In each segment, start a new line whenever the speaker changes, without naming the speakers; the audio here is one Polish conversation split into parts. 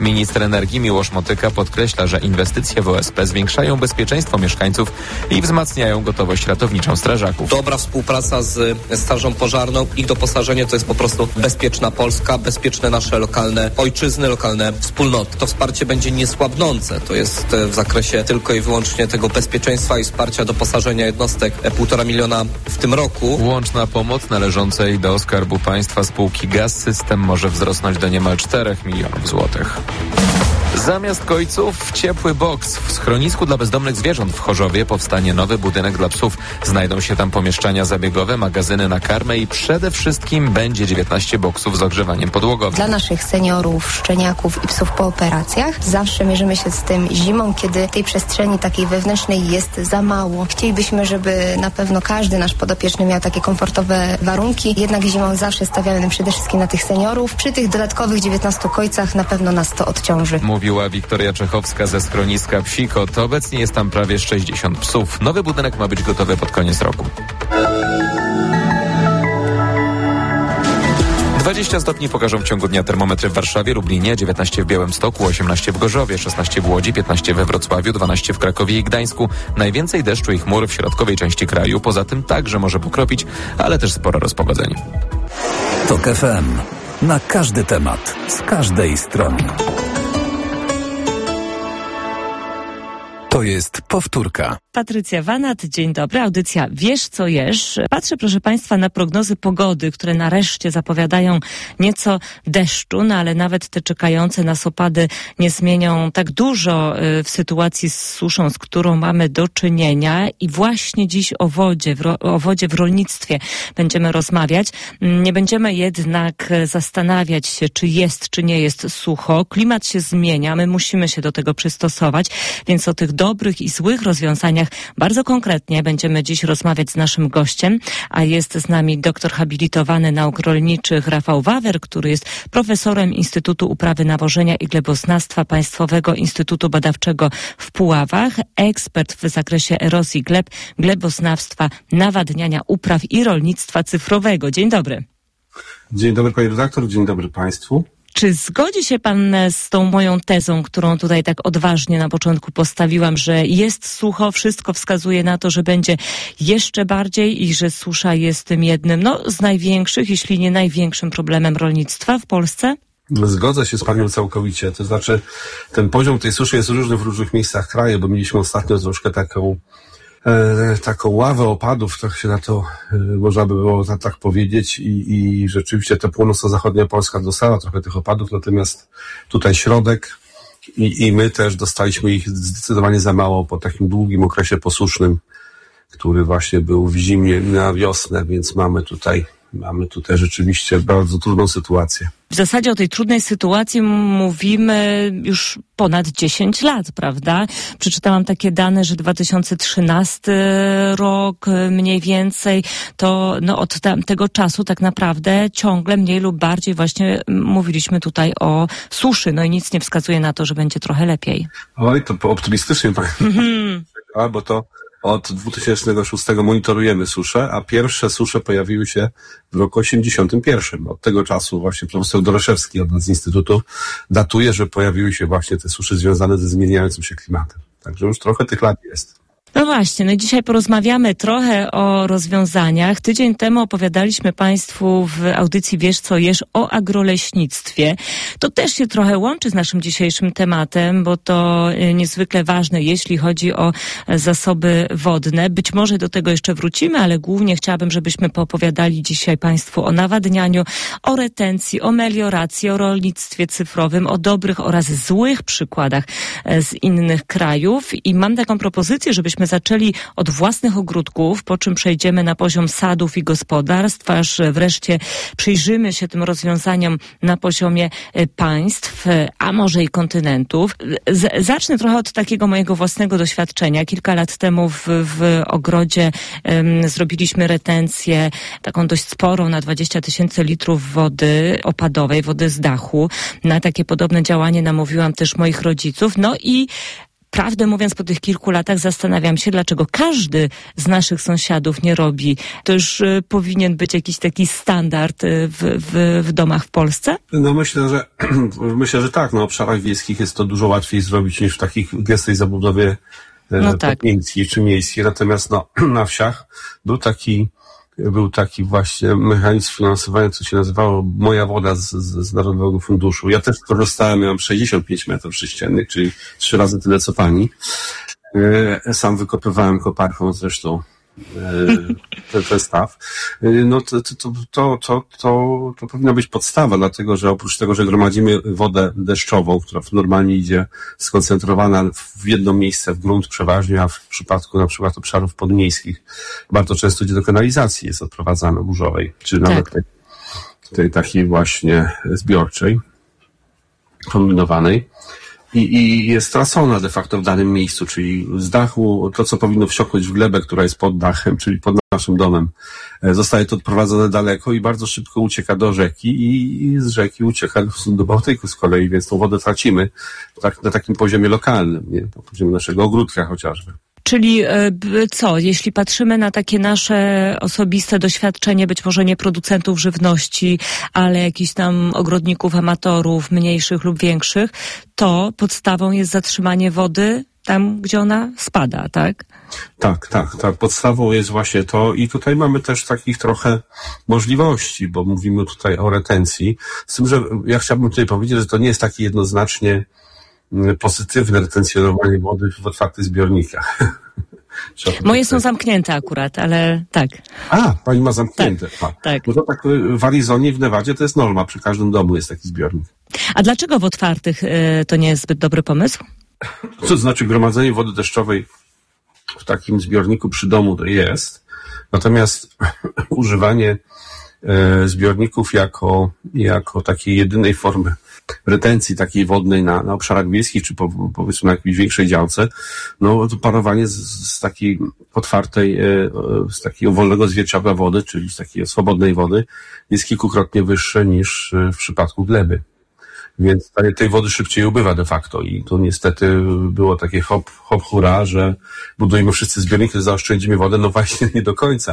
Minister energii Miłosz Motyka podkreśla, że inwestycje w OSP zwiększają bezpieczeństwo mieszkańców i wzmacniają gotowość ratowniczą strażaków.
Dobra współpraca z Strażą Pożarną, ich doposażenie to jest po prostu bezpieczna Polska, bezpieczne nasze lokalne ojczyzny, lokalne wspólnoty. To wsparcie będzie niesłabnące. To jest w zakresie tylko i wyłącznie tego bezpieczeństwa i wsparcia doposażenia jednostek 1,5 miliona w tym roku.
Łączna pomoc należącej do Skarbu Państwa spółki Gaz-System może wzrosnąć do niemal 4 milionów złotych. Zamiast kojców ciepły boks. W schronisku dla bezdomnych zwierząt w Chorzowie powstanie nowy budynek dla psów. Znajdą się tam pomieszczenia zabiegowe, magazyny na karmę i przede wszystkim będzie 19 boksów z ogrzewaniem podłogowym.
Dla naszych seniorów, szczeniaków i psów po operacjach zawsze mierzymy się z tym zimą, kiedy tej przestrzeni takiej wewnętrznej jest za mało. Chcielibyśmy, żeby na pewno każdy nasz podopieczny miał takie komfortowe warunki, jednak zimą zawsze stawiamy przede wszystkim na tych seniorów. Przy tych dodatkowych 19 kojcach na pewno nas to odciąży.
Mówiła Wiktoria Czechowska ze schroniska Psikot. Obecnie jest tam prawie 60 psów. Nowy budynek ma być gotowy pod koniec roku. 20 stopni pokażą w ciągu dnia termometry w Warszawie, Lublinie, 19 w Białymstoku, 18 w Gorzowie, 16 w Łodzi, 15 we Wrocławiu, 12 w Krakowie i Gdańsku. Najwięcej deszczu i chmur w środkowej części kraju. Poza tym także może pokropić, ale też spore rozpogodzenie.
TOK FM. Na każdy temat, z każdej strony. To jest powtórka.
Patrycja Wanat, dzień dobry. Audycja Wiesz co jesz. Patrzę, proszę Państwa, na prognozy pogody, które nareszcie zapowiadają nieco deszczu, no ale nawet te czekające nas opady nie zmienią tak dużo w sytuacji z suszą, z którą mamy do czynienia. I właśnie dziś o wodzie w rolnictwie będziemy rozmawiać. Nie będziemy jednak zastanawiać się, czy jest, czy nie jest sucho. Klimat się zmienia, my musimy się do tego przystosować, więc o tych dobrych i złych rozwiązaniach bardzo konkretnie będziemy dziś rozmawiać z naszym gościem, a jest z nami doktor habilitowany nauk rolniczych Rafał Wawer, który jest profesorem Instytutu Uprawy Nawożenia i Gleboznawstwa Państwowego Instytutu Badawczego w Puławach, ekspert w zakresie erozji gleb, gleboznawstwa, nawadniania upraw i rolnictwa cyfrowego. Dzień dobry.
Dzień dobry pani redaktor, dzień dobry państwu.
Czy zgodzi się pan z tą moją tezą, którą tutaj tak odważnie na początku postawiłam, że jest sucho, wszystko wskazuje na to, że będzie jeszcze bardziej i że susza jest tym jednym z największych, jeśli nie największym problemem rolnictwa w Polsce?
Zgodzę się z panią całkowicie. To znaczy ten poziom tej suszy jest różny w różnych miejscach kraju, bo mieliśmy ostatnio troszkę taką ławę opadów, tak się na to można by było tak powiedzieć i rzeczywiście ta północno-zachodnia Polska dostała trochę tych opadów, natomiast tutaj środek i my też dostaliśmy ich zdecydowanie za mało po takim długim okresie posusznym, który właśnie był w zimie na wiosnę, więc mamy tutaj rzeczywiście bardzo trudną sytuację.
W zasadzie o tej trudnej sytuacji mówimy już ponad 10 lat, prawda? Przeczytałam takie dane, że 2013 rok mniej więcej, to od tego czasu tak naprawdę ciągle mniej lub bardziej właśnie mówiliśmy tutaj o suszy. I nic nie wskazuje na to, że będzie trochę lepiej. Oj,
to optymistycznie bo to od 2006 monitorujemy suszę, a pierwsze susze pojawiły się w roku 1981. Od tego czasu właśnie profesor Doroszewski od nas z Instytutu datuje, że pojawiły się właśnie te susze związane ze zmieniającym się klimatem. Także już trochę tych lat jest.
No właśnie, dzisiaj porozmawiamy trochę o rozwiązaniach. Tydzień temu opowiadaliśmy Państwu w audycji Wiesz co jesz o agroleśnictwie. To też się trochę łączy z naszym dzisiejszym tematem, bo to niezwykle ważne, jeśli chodzi o zasoby wodne. Być może do tego jeszcze wrócimy, ale głównie chciałabym, żebyśmy poopowiadali dzisiaj Państwu o nawadnianiu, o retencji, o melioracji, o rolnictwie cyfrowym, o dobrych oraz złych przykładach z innych krajów. I mam taką propozycję, żebyśmy zaczęli od własnych ogródków, po czym przejdziemy na poziom sadów i gospodarstw, aż wreszcie przyjrzymy się tym rozwiązaniom na poziomie państw, a może i kontynentów. Zacznę trochę od takiego mojego własnego doświadczenia. Kilka lat temu w ogrodzie zrobiliśmy retencję taką dość sporą na 20 000 litrów wody opadowej, wody z dachu. Na takie podobne działanie namówiłam też moich rodziców. I prawdę mówiąc, po tych kilku latach zastanawiam się, dlaczego każdy z naszych sąsiadów nie robi. To już powinien być jakiś taki standard w domach w Polsce?
No myślę, że tak. Na obszarach wiejskich jest to dużo łatwiej zrobić niż w takich gęstej zabudowie miejskiej czy miejskiej. Natomiast na wsiach był taki właśnie mechanizm finansowania, co się nazywało Moja Woda z Narodowego Funduszu. Ja też korzystałem, miałem 65 metrów sześciennych, czyli 3 razy tyle co pani. Sam wykopywałem koparką zresztą ten staw. No to powinna być podstawa, dlatego że oprócz tego, że gromadzimy wodę deszczową, która normalnie idzie skoncentrowana w jedno miejsce, w grunt przeważnie, a w przypadku na przykład obszarów podmiejskich bardzo często idzie do kanalizacji, jest odprowadzana burzowej, czy nawet tej takiej właśnie zbiorczej, kombinowanej. I jest tracona de facto w danym miejscu, czyli z dachu to, co powinno wsiąknąć w glebę, która jest pod dachem, czyli pod naszym domem, zostaje to odprowadzone daleko i bardzo szybko ucieka do rzeki i z rzeki ucieka do Bałtyku z kolei, więc tą wodę tracimy na takim poziomie lokalnym, nie? Na poziomie naszego ogródka chociażby.
Czyli co, jeśli patrzymy na takie nasze osobiste doświadczenie, być może nie producentów żywności, ale jakichś tam ogrodników, amatorów, mniejszych lub większych, to podstawą jest zatrzymanie wody tam, gdzie ona spada, tak?
Tak. Podstawą jest właśnie to i tutaj mamy też takich trochę możliwości, bo mówimy tutaj o retencji. Z tym, że ja chciałbym tutaj powiedzieć, że to nie jest takie jednoznacznie pozytywne retencjonowanie wody w otwartych zbiornikach.
Moje są zamknięte akurat, ale tak.
Pani ma zamknięte.
Tak.
No to tak w Arizonie, w Nevadzie to jest norma. Przy każdym domu jest taki zbiornik.
A dlaczego w otwartych to nie jest zbyt dobry pomysł?
To znaczy gromadzenie wody deszczowej w takim zbiorniku przy domu to jest. Natomiast używanie zbiorników jako takiej jedynej formy retencji takiej wodnej na obszarach wiejskich, czy powiedzmy na jakiejś większej działce, no to parowanie z takiej otwartej, z takiego wolnego zwierciadła wody, czyli z takiej swobodnej wody, jest kilkukrotnie wyższe niż w przypadku gleby. Więc tej wody szybciej ubywa de facto i to niestety było takie hop hura, że budujemy wszyscy zbiorniki, to zaoszczędzimy wodę, no właśnie nie do końca.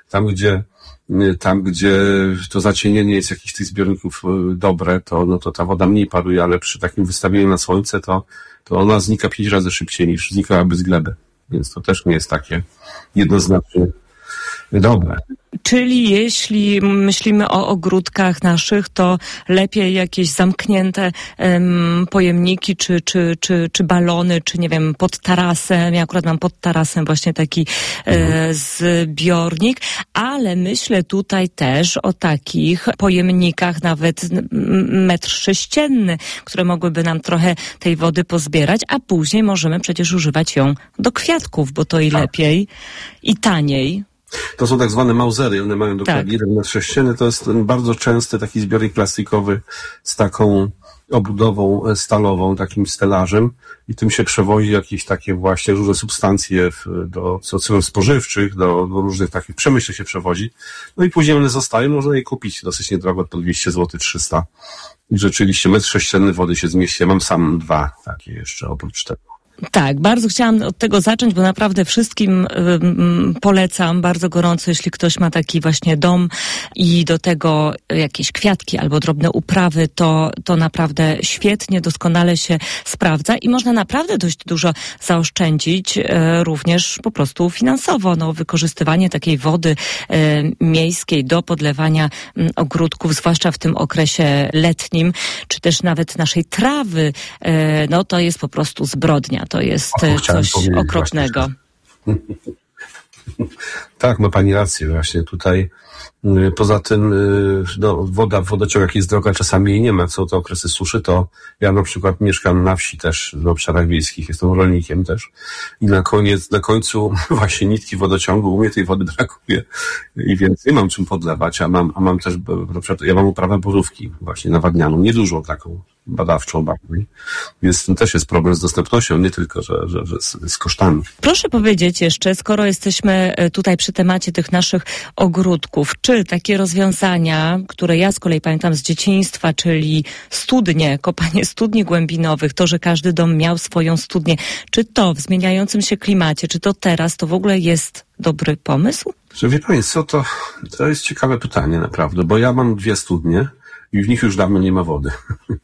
Tam, gdzie to zacienienie jest jakichś tych zbiorników dobre, to ta woda mniej paruje, ale przy takim wystawieniu na słońce to ona znika 5 razy szybciej niż znikałaby z gleby. Więc to też nie jest takie jednoznacznie dobre.
Czyli jeśli myślimy o ogródkach naszych, to lepiej jakieś zamknięte pojemniki, czy balony, czy nie wiem, pod tarasem. Ja akurat mam pod tarasem właśnie taki zbiornik, ale myślę tutaj też o takich pojemnikach nawet 1,6 m, które mogłyby nam trochę tej wody pozbierać, a później możemy przecież używać ją do kwiatków, bo to i lepiej, i taniej.
To są tak zwane mauzery, one mają dokładnie 1 metr sześcienny. To jest bardzo częsty taki zbiornik plastikowy z taką obudową stalową, takim stelażem i tym się przewozi jakieś takie właśnie różne substancje do celów spożywczych, do różnych takich przemyślów się przewozi. No i później one zostają, można je kupić dosyć niedrogo, po 200 zł, 300. I rzeczywiście 1 metr sześcienny wody się zmieści. Ja mam sam 2 takie jeszcze oprócz tego.
Tak, bardzo chciałam od tego zacząć, bo naprawdę wszystkim polecam bardzo gorąco, jeśli ktoś ma taki właśnie dom i do tego jakieś kwiatki albo drobne uprawy, to naprawdę świetnie, doskonale się sprawdza i można naprawdę dość dużo zaoszczędzić również po prostu finansowo. No, wykorzystywanie takiej wody miejskiej do podlewania ogródków, zwłaszcza w tym okresie letnim, czy też nawet naszej trawy, no to jest po prostu zbrodnia. To jest coś okropnego.
Tak, ma pani rację właśnie tutaj. Poza tym woda w wodociągach jest droga, czasami jej nie ma. Są to okresy suszy, to ja na przykład mieszkam na wsi też, w obszarach wiejskich, jestem rolnikiem też i na końcu właśnie nitki wodociągu, u mnie tej wody brakuje i więc nie mam czym podlewać, a mam też, na przykład ja mam uprawę borówki właśnie nawadnianą, niedużą taką, badawczą bardziej. Więc tym też jest problem z dostępnością, nie tylko, że z kosztami.
Proszę powiedzieć jeszcze, skoro jesteśmy tutaj przy temacie tych naszych ogródków, czy takie rozwiązania, które ja z kolei pamiętam z dzieciństwa, czyli studnie, kopanie studni głębinowych, to, że każdy dom miał swoją studnię, czy to w zmieniającym się klimacie, czy to teraz, to w ogóle jest dobry pomysł?
Że wie pani co, to jest ciekawe pytanie naprawdę, bo ja mam 2 studnie i w nich już dawno nie ma wody.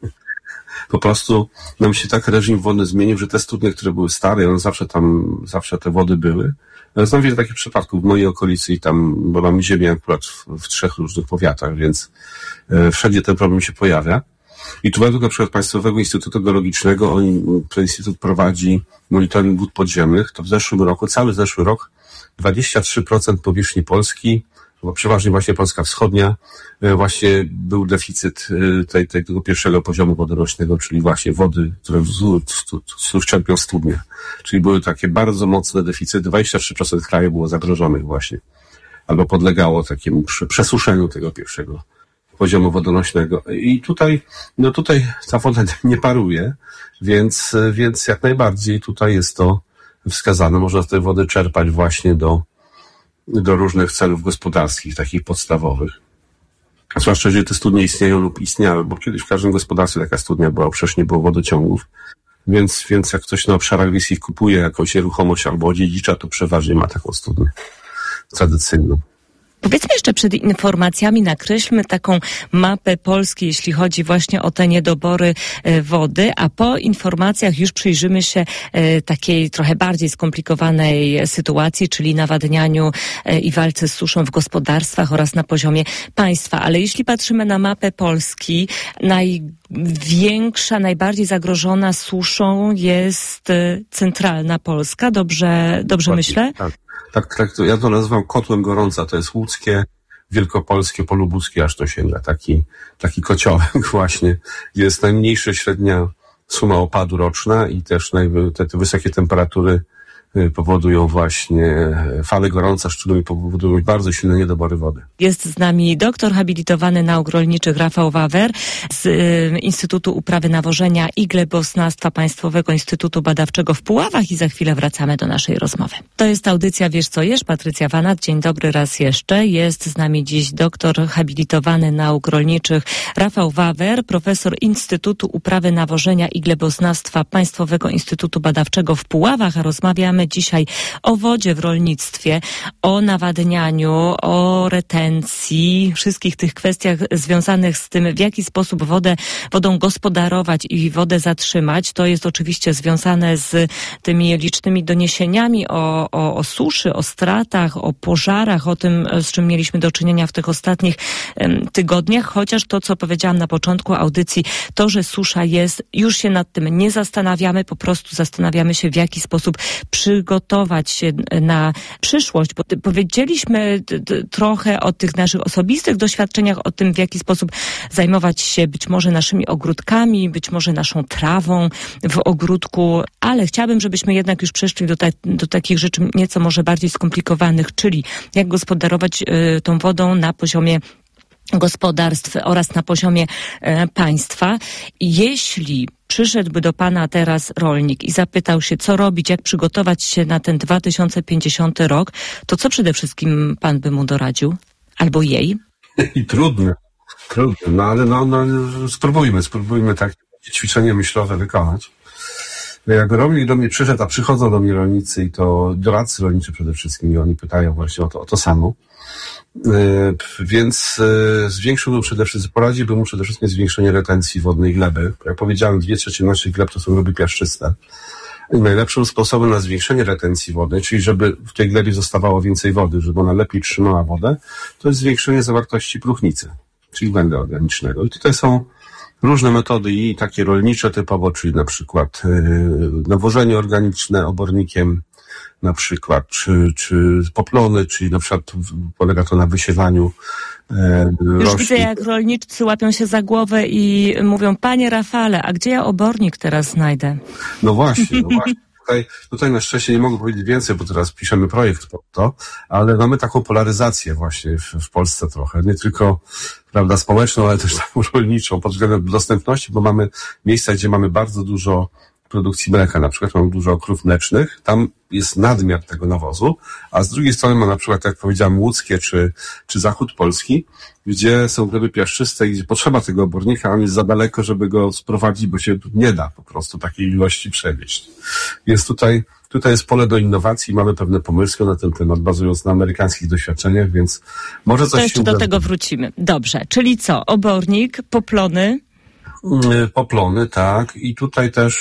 Po prostu nam się tak reżim wodny zmienił, że te studnie, które były stare, one zawsze te wody były. Znam wiele takich przypadków w mojej okolicy i tam, bo mam ziemię akurat w 3 różnych powiatach, więc wszędzie ten problem się pojawia. I tu według na przykład Państwowego Instytutu Geologicznego, ten instytut prowadzi monitoring wód podziemnych, to w zeszłym roku, cały zeszły rok, 23% powierzchni Polski, bo przeważnie właśnie Polska Wschodnia, właśnie był deficyt tego pierwszego poziomu wodorośnego, czyli właśnie wody, które wzdłuż czerpią studnie. Czyli były takie bardzo mocne deficyty. 23% kraju było zagrożonych właśnie, albo podlegało takiemu przesuszeniu tego pierwszego poziomu wodorośnego. I tutaj ta woda nie paruje, więc jak najbardziej tutaj jest to wskazane. Można z tej wody czerpać właśnie do różnych celów gospodarskich, takich podstawowych. Zwłaszcza, że te studnie istnieją lub istniały, bo kiedyś w każdym gospodarstwie taka studnia była, przecież nie było wodociągów. Więc jak ktoś na obszarach wiejskich kupuje jakąś nieruchomość albo odziedzicza, to przeważnie ma taką studnię tradycyjną.
Powiedzmy jeszcze przed informacjami, nakreślmy taką mapę Polski, jeśli chodzi właśnie o te niedobory wody, a po informacjach już przyjrzymy się takiej trochę bardziej skomplikowanej sytuacji, czyli nawadnianiu i walce z suszą w gospodarstwach oraz na poziomie państwa. Ale jeśli patrzymy na mapę Polski, największa, najbardziej zagrożona suszą jest centralna Polska. Dobrze myślę?
Tak, ja to nazywam kotłem gorąca, to jest łódzkie, wielkopolskie, polubuskie, aż to sięga, taki kociołek właśnie, gdzie jest najmniejsza średnia suma opadu roczna i też te wysokie temperatury powodują właśnie fale gorąca, szczególnie powodują bardzo silne niedobory wody.
Jest z nami doktor habilitowany nauk rolniczych Rafał Wawer z Instytutu Uprawy Nawożenia i Gleboznawstwa Państwowego Instytutu Badawczego w Puławach i za chwilę wracamy do naszej rozmowy. To jest audycja Wiesz co jesz? Patrycja Wanat. Dzień dobry raz jeszcze. Jest z nami dziś doktor habilitowany nauk rolniczych Rafał Wawer, profesor Instytutu Uprawy Nawożenia i Gleboznawstwa Państwowego Instytutu Badawczego w Puławach, a rozmawiamy dzisiaj o wodzie w rolnictwie, o nawadnianiu, o retencji, wszystkich tych kwestiach związanych z tym, w jaki sposób wodą gospodarować i wodę zatrzymać. To jest oczywiście związane z tymi licznymi doniesieniami o suszy, o stratach, o pożarach, o tym, z czym mieliśmy do czynienia w tych ostatnich tygodniach, chociaż to, co powiedziałam na początku audycji, to, że susza jest, już się nad tym nie zastanawiamy, po prostu zastanawiamy się, w jaki sposób przygotować się na przyszłość, bo powiedzieliśmy trochę o tych naszych osobistych doświadczeniach, o tym, w jaki sposób zajmować się być może naszymi ogródkami, być może naszą trawą w ogródku, ale chciałabym, żebyśmy jednak już przeszli do takich rzeczy nieco może bardziej skomplikowanych, czyli jak gospodarować tą wodą na poziomie gospodarstw oraz na poziomie państwa. Jeśli przyszedłby do pana teraz rolnik i zapytał się, co robić, jak przygotować się na ten 2050 rok, to co przede wszystkim pan by mu doradził? Albo jej?
I trudne, no ale spróbujmy takie ćwiczenie myślowe wykonać. Jak rolnik do mnie przyszedł, a przychodzą do mnie rolnicy i to doradcy rolniczy przede wszystkim i oni pytają właśnie o to samo. Więc poradziłbym mu przede wszystkim zwiększenie retencji wodnej gleby. Jak powiedziałem, 2/3 naszych gleb to są gleby piaszczyste. I najlepszym sposobem na zwiększenie retencji wody, czyli żeby w tej glebie zostawało więcej wody, żeby ona lepiej trzymała wodę, to jest zwiększenie zawartości próchnicy, czyli węgla organicznego. I tutaj są różne metody i takie rolnicze typowo, czyli na przykład nawożenie organiczne obornikiem, na przykład, czy poplony, czyli na przykład polega to na wysiewaniu
Już
roślin.
widzę, jak rolnicy łapią się za głowę i mówią, panie Rafale, a gdzie ja obornik teraz znajdę?
No właśnie. Tutaj na szczęście nie mogę powiedzieć więcej, bo teraz piszemy projekt po to, ale mamy taką polaryzację właśnie w Polsce trochę. Nie tylko, prawda, społeczną, ale też taką rolniczą pod względem dostępności, bo mamy miejsca, gdzie mamy bardzo dużo produkcji mleka, na przykład mamy dużo krów mlecznych, tam jest nadmiar tego nawozu, a z drugiej strony mamy na przykład, jak powiedziałem, łódzkie czy zachód Polski, gdzie są gleby piaszczyste i gdzie potrzeba tego obornika, a on jest za daleko, żeby go sprowadzić, bo się nie da po prostu takiej ilości przewieźć. Więc tutaj jest pole do innowacji, mamy pewne pomysły na ten temat, bazując na amerykańskich doświadczeniach, więc może coś
to jeszcze do tego wrócimy. Dobrze, czyli co? Obornik, poplony?
Poplony, tak. I tutaj też